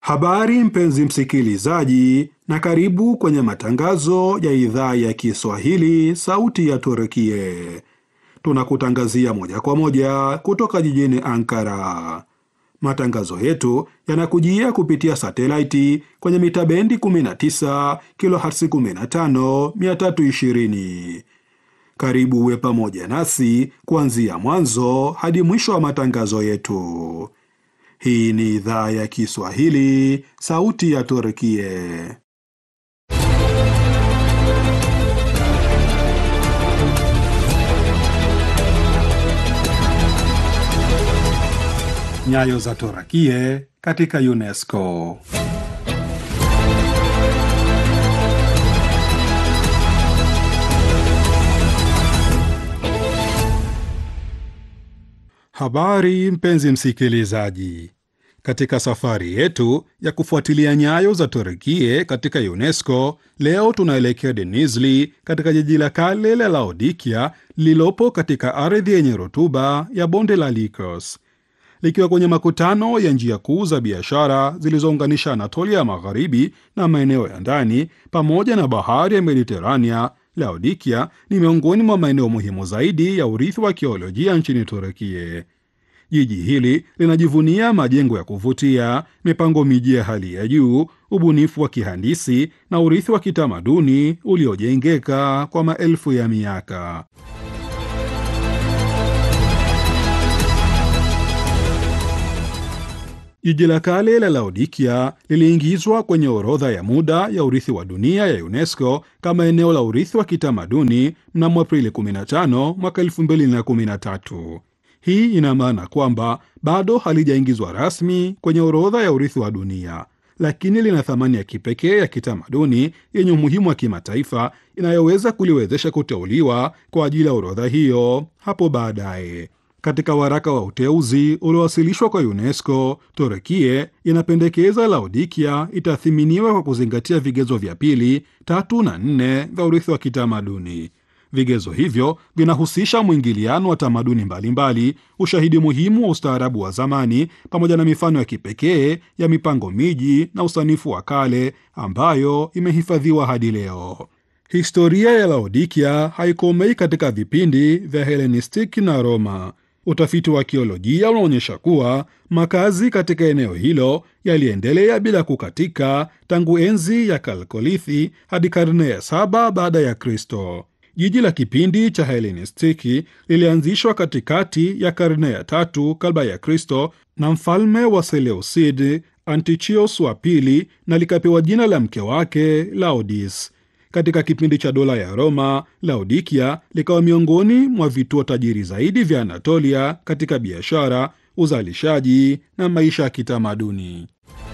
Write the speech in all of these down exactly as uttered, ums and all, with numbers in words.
Habari mpenzi msikilizaji, na karibu kwenye matangazo ya idhaa ya Kiswahili sauti ya Turkie. Tunakutangazia moja kwa moja kutoka jijini Ankara. Matangazo yetu yanakujia kupitia satelaiti kwenye mita bendi kumi na tisa kilohertz kumi na tano mia tatu ishirini. Karibu uwe pamoja nasi kuanzia mwanzo hadi mwisho wa matangazo yetu. Hii ni idhaa ya Kiswahili, sauti ya Turkie. Nyayo za Turkie katika UNESCO. Habari mpenzi msikilizaji. Katika safari yetu ya kufuatilia nyayo za Turkie katika UNESCO, leo tunaelekea Denizli katika jiji la kale la Laodikia lililopo katika ardhi yenye rutuba ya bonde la Lycos. Likiwa kwenye makutano ya njia kuu za biashara zilizounganisha Anatolia ya Magharibi na maeneo ya ndani pamoja na bahari ya Mediterania, Laodikia ni miongoni mwa maeneo muhimu zaidi ya urithi wa kiolojia nchini Turkie. Jiji hili linajivunia majengo ya kuvutia, mipango miji ya hali ya juu, ubunifu wa kihandisi na urithi wa kitamaduni uliojengeka kwa maelfu ya miaka. Jiji la kale la Laodikia liliingizwa kwenye orodha ya muda ya urithi wa dunia ya UNESCO kama eneo la urithi wa kitamaduni mnamo Aprili kumi na tano mwaka elfu mbili na kumi na tatu. Hii ina maana kwamba bado halijaingizwa rasmi kwenye orodha ya urithi wa dunia, lakini lina thamani ya kipekee ya kitamaduni yenye umuhimu wa kimataifa inayoweza kuliwezesha kuteuliwa kwa ajili ya orodha hiyo hapo baadaye. Katika waraka wa uteuzi uliowasilishwa kwa UNESCO, Turkie inapendekeza Laodikia itathiminiwa kwa kuzingatia vigezo vya pili, tatu na nne vya urithi wa kitamaduni. Vigezo hivyo vinahusisha mwingiliano wa tamaduni mbalimbali, ushahidi muhimu wa ustaarabu wa zamani, pamoja na mifano ya kipekee ya mipango miji na usanifu wa kale ambayo imehifadhiwa hadi leo. Historia ya Laodikia haikomei katika vipindi vya Hellenistic na Roma. Utafiti wa kiolojia unaonyesha kuwa makazi katika eneo hilo yaliendelea bila kukatika tangu enzi ya Kalkolithi hadi karne ya saba baada ya Kristo. Jiji la kipindi cha Hellenistiki lilianzishwa katikati ya karne ya tatu kabla ya Kristo na mfalme wa Seleucid Antichios wa pili, na likapewa jina la mke wake Laodis. Katika kipindi cha dola ya Roma, Laodikia likawa miongoni mwa vituo tajiri zaidi vya Anatolia katika biashara, uzalishaji na maisha ya kitamaduni.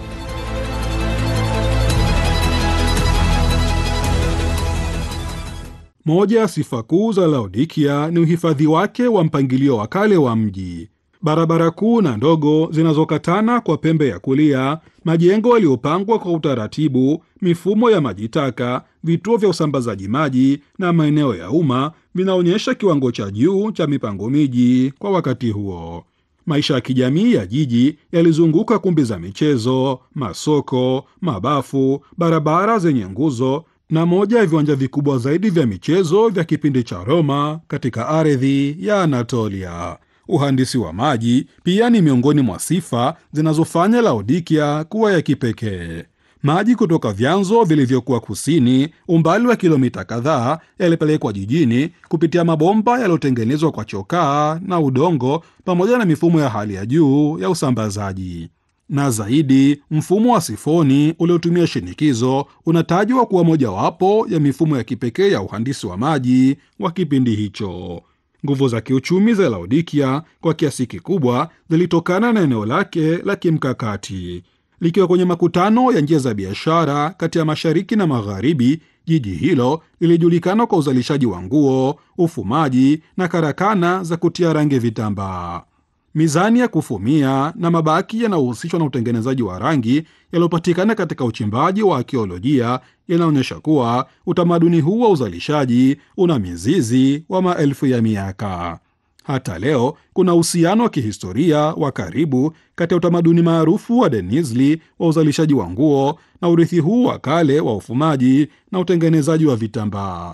Moja ya sifa kuu za Laodikia ni uhifadhi wake wa mpangilio wa kale wa mji. Barabara kuu na ndogo zinazokatana kwa pembe ya kulia, majengo yaliyopangwa kwa utaratibu, mifumo ya maji taka, vituo vya usambazaji maji na maeneo ya umma vinaonyesha kiwango cha juu cha mipango miji kwa wakati huo. Maisha ya kijamii ya jiji yalizunguka kumbi za michezo, masoko, mabafu, barabara zenye nguzo na moja ya viwanja vikubwa zaidi vya michezo vya kipindi cha Roma katika ardhi ya Anatolia. Uhandisi wa maji pia ni miongoni mwa sifa zinazofanya Laodikia kuwa ya kipekee. Maji kutoka vyanzo vilivyokuwa kusini, umbali wa kilomita kadhaa, yalipelekwa jijini kupitia mabomba yaliyotengenezwa kwa chokaa na udongo pamoja na mifumo ya hali ya juu ya usambazaji. Na zaidi, mfumo wa sifoni uliotumia shinikizo unatajwa kuwa mojawapo ya mifumo ya kipekee ya uhandisi wa maji wa kipindi hicho. Nguvu za kiuchumi za Laodikia kwa kiasi kikubwa zilitokana na eneo lake la kimkakati. Likiwa kwenye makutano ya njia za biashara kati ya mashariki na magharibi, jiji hilo lilijulikana kwa uzalishaji wa nguo, ufumaji na karakana za kutia rangi vitambaa. Mizani ya kufumia na mabaki yanayohusishwa na utengenezaji wa rangi yaliyopatikana katika uchimbaji wa arkeolojia yanaonyesha kuwa utamaduni huu wa uzalishaji una mizizi wa maelfu ya miaka. Hata leo kuna uhusiano wa kihistoria wa karibu kati ya utamaduni maarufu wa Denizli wa uzalishaji wa nguo na urithi huu wa kale wa ufumaji na utengenezaji wa vitambaa.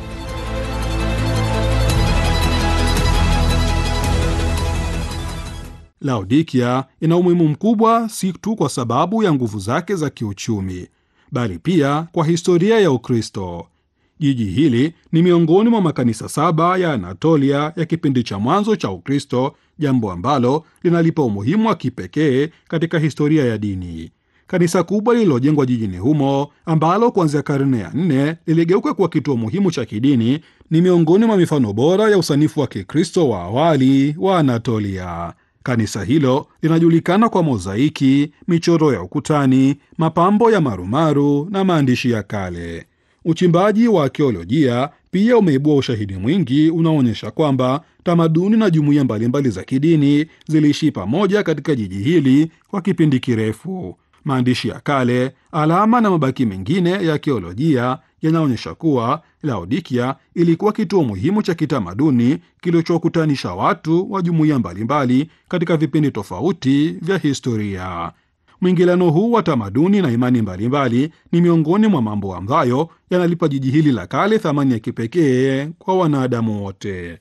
Laodikia ina umuhimu mkubwa si tu kwa sababu ya nguvu zake za kiuchumi, bali pia kwa historia ya Ukristo. Jiji hili ni miongoni mwa makanisa saba ya Anatolia ya kipindi cha mwanzo cha Ukristo, jambo ambalo linalipa umuhimu wa kipekee katika historia ya dini. Kanisa kubwa lililojengwa jijini humo, ambalo kuanzia karne ya nne liligeuka kuwa kituo muhimu cha kidini, ni miongoni mwa mifano bora ya usanifu wa Kikristo wa awali wa Anatolia. Kanisa hilo linajulikana kwa mozaiki, michoro ya ukutani, mapambo ya marumaru na maandishi ya kale. Uchimbaji wa arkeolojia pia umeibua ushahidi mwingi unaoonyesha kwamba tamaduni na jumuiya mbalimbali za kidini ziliishi pamoja katika jiji hili kwa kipindi kirefu. Maandishi ya kale, alama na mabaki mengine ya arkeolojia yanaonyesha kuwa Laodikia ilikuwa kituo muhimu cha kitamaduni kilichokutanisha watu wa jumuiya mbalimbali katika vipindi tofauti vya historia. Mwingiliano huu wa tamaduni na imani mbalimbali ni miongoni mwa mambo ambayo yanalipa jiji hili la kale thamani ya kipekee kwa wanadamu wote.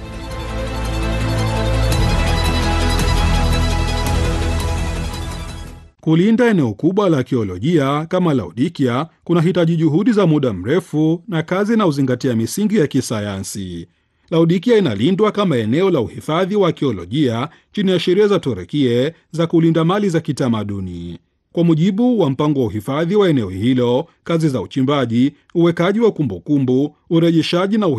Kulinda eneo kubwa la arkeolojia kama Laodikia kunahitaji juhudi za muda mrefu na kazi na uzingatia misingi ya kisayansi. Laodikia inalindwa kama eneo la uhifadhi wa arkeolojia chini ya sheria za Turukia za kulinda mali za kitamaduni. Kwa mujibu wa mpango wa uhifadhi wa eneo hilo, kazi za uchimbaji, uwekaji wa kumbukumbu, urejeshaji na